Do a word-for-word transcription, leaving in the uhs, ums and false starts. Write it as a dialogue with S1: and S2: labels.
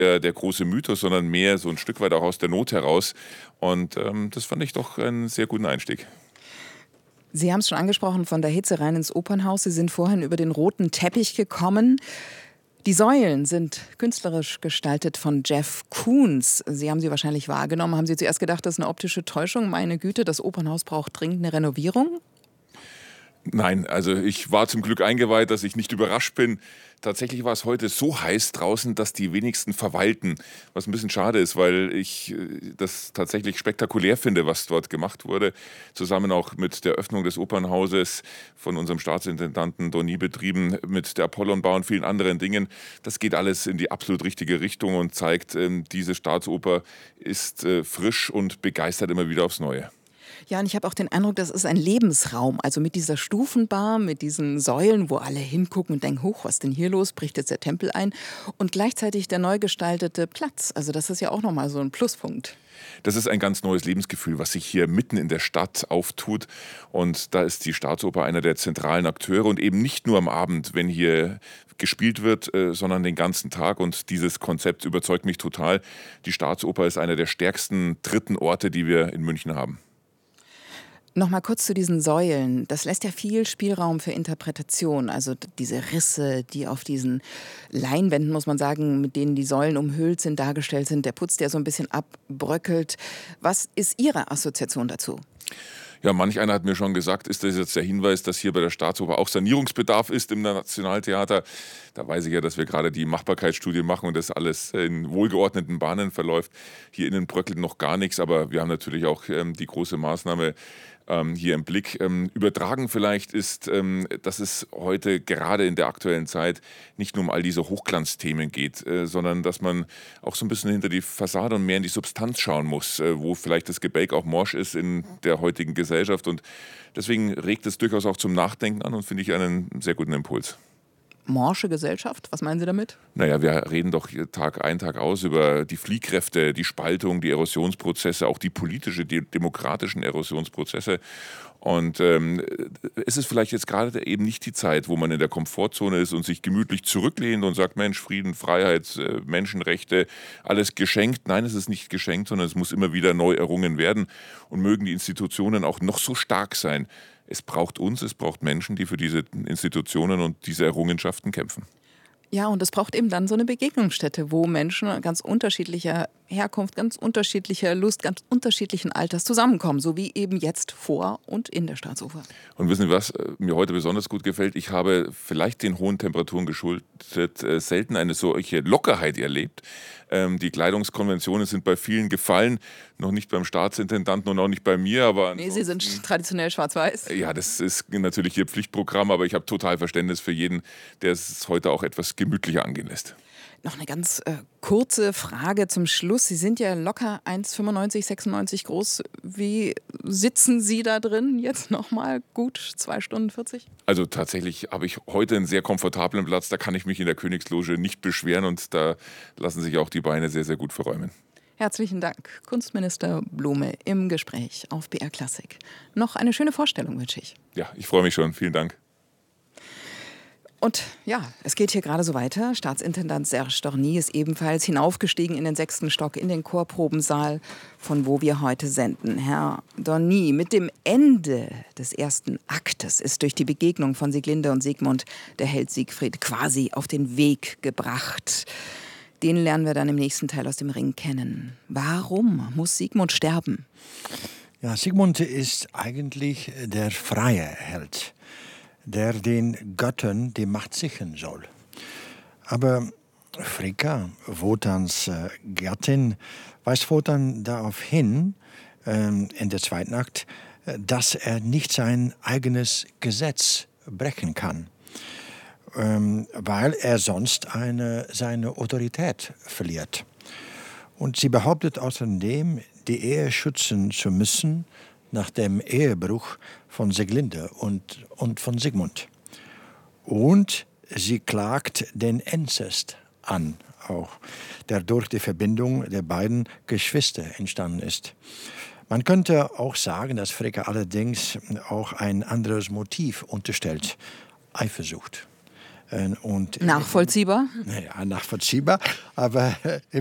S1: äh, der große Mythos, sondern mehr so ein Stück weit auch aus der Not heraus. Und ähm, das fand ich doch einen sehr guten Einstieg.
S2: Sie haben es schon angesprochen, von der Hitze rein ins Opernhaus. Sie sind vorhin über den roten Teppich gekommen. Die Säulen sind künstlerisch gestaltet von Jeff Koons. Sie haben sie wahrscheinlich wahrgenommen. Haben Sie zuerst gedacht, das ist eine optische Täuschung? Meine Güte, das Opernhaus braucht dringend eine Renovierung?
S1: Nein, also ich war zum Glück eingeweiht, dass ich nicht überrascht bin. Tatsächlich war es heute so heiß draußen, dass die wenigsten verweilten, was ein bisschen schade ist, weil ich äh, das tatsächlich spektakulär finde, was dort gemacht wurde. Zusammen auch mit der Öffnung des Opernhauses von unserem Staatsintendanten Dornier betrieben, mit der Apollonbau und vielen anderen Dingen. Das geht alles in die absolut richtige Richtung und zeigt, ähm, diese Staatsoper ist äh, frisch und begeistert immer wieder aufs Neue.
S2: Ja, und ich habe auch den Eindruck, das ist ein Lebensraum. Also mit dieser Stufenbar, mit diesen Säulen, wo alle hingucken und denken, hoch, was ist denn hier los? Bricht jetzt der Tempel ein? Und gleichzeitig der neu gestaltete Platz. Also das ist ja auch nochmal so ein Pluspunkt.
S1: Das ist ein ganz neues Lebensgefühl, was sich hier mitten in der Stadt auftut. Und da ist die Staatsoper einer der zentralen Akteure und eben nicht nur am Abend, wenn hier gespielt wird, äh, sondern den ganzen Tag. Und dieses Konzept überzeugt mich total. Die Staatsoper ist einer der stärksten dritten Orte, die wir in München haben.
S2: Noch mal kurz zu diesen Säulen. Das lässt ja viel Spielraum für Interpretation. Also d- diese Risse, die auf diesen Leinwänden, muss man sagen, mit denen die Säulen umhüllt sind, dargestellt sind. Der Putz, der so ein bisschen abbröckelt. Was ist Ihre Assoziation dazu?
S1: Ja, manch einer hat mir schon gesagt, ist das jetzt der Hinweis, dass hier bei der Staatsoper auch Sanierungsbedarf ist im Nationaltheater. Da weiß ich ja, dass wir gerade die Machbarkeitsstudie machen und das alles in wohlgeordneten Bahnen verläuft. Hier innen bröckelt noch gar nichts, aber wir haben natürlich auch ähm, die große Maßnahme ähm, hier im Blick. Ähm, übertragen vielleicht ist, ähm, dass es heute gerade in der aktuellen Zeit nicht nur um all diese Hochglanzthemen geht, äh, sondern dass man auch so ein bisschen hinter die Fassade und mehr in die Substanz schauen muss, äh, wo vielleicht das Gebälk auch morsch ist in der heutigen Gesellschaft. Und deswegen regt es durchaus auch zum Nachdenken an und finde ich einen sehr guten Impuls.
S2: Morsche Gesellschaft? Was meinen Sie damit?
S1: Naja, wir reden doch hier Tag ein, Tag aus über die Fliehkräfte, die Spaltung, die Erosionsprozesse, auch die politische, die demokratischen Erosionsprozesse. Und ähm, es ist vielleicht jetzt gerade eben nicht die Zeit, wo man in der Komfortzone ist und sich gemütlich zurücklehnt und sagt, Mensch, Frieden, Freiheit, äh, Menschenrechte, alles geschenkt. Nein, es ist nicht geschenkt, sondern es muss immer wieder neu errungen werden. Und mögen die Institutionen auch noch so stark sein. Es braucht uns, es braucht Menschen, die für diese Institutionen und diese Errungenschaften kämpfen.
S2: Ja, und es braucht eben dann so eine Begegnungsstätte, wo Menschen ganz unterschiedlicher Herkunft, ganz unterschiedlicher Lust, ganz unterschiedlichen Alters zusammenkommen, so wie eben jetzt vor und in der Staatsoper.
S1: Und wissen Sie, was äh, mir heute besonders gut gefällt? Ich habe vielleicht den hohen Temperaturen geschuldet äh, selten eine solche Lockerheit erlebt. Ähm, die Kleidungskonventionen sind bei vielen gefallen, noch nicht beim Staatsintendanten und auch nicht bei mir. Aber
S2: Nee, Sie sind traditionell schwarz-weiß.
S1: ja, das ist natürlich Ihr Pflichtprogramm, aber ich habe total Verständnis für jeden, der es heute auch etwas gemütlicher angehen lässt.
S2: Noch eine ganz äh, kurze Frage zum Schluss. Sie sind ja locker eins Komma fünfundneunzig, sechsundneunzig groß. Wie sitzen Sie da drin jetzt nochmal gut zwei Stunden vierzig?
S1: Also tatsächlich habe ich heute einen sehr komfortablen Platz, da kann ich mich in der Königsloge nicht beschweren und da lassen sich auch die Beine sehr, sehr gut verräumen.
S2: Herzlichen Dank, Kunstminister Blume im Gespräch auf B R Klassik. Noch eine schöne Vorstellung wünsche ich.
S1: Ja, ich freue mich schon. Vielen Dank.
S2: Und ja, es geht hier gerade so weiter. Staatsintendant Serge Dornier ist ebenfalls hinaufgestiegen in den sechsten Stock, in den Chorprobensaal, von wo wir heute senden. Herr Dornier, mit dem Ende des ersten Aktes ist durch die Begegnung von Sieglinde und Siegmund der Held Siegfried quasi auf den Weg gebracht. Den lernen wir dann im nächsten Teil aus dem Ring kennen. Warum muss Siegmund sterben?
S3: Ja, Siegmund ist eigentlich der freie Held, der den Göttern die Macht sichern soll. Aber Fricka, Wotans äh, Gattin, weist Wotan darauf hin, ähm, in der zweiten Akt, äh, dass er nicht sein eigenes Gesetz brechen kann, ähm, weil er sonst eine, seine Autorität verliert. Und sie behauptet außerdem, die Ehe schützen zu müssen, nach dem Ehebruch von Sieglinde und, und von Siegmund. Und sie klagt den Inzest an, auch, der durch die Verbindung der beiden Geschwister entstanden ist. Man könnte auch sagen, dass Fricka allerdings auch ein anderes Motiv unterstellt, Eifersucht. Und,
S2: nachvollziehbar?
S3: Naja, nachvollziehbar. Aber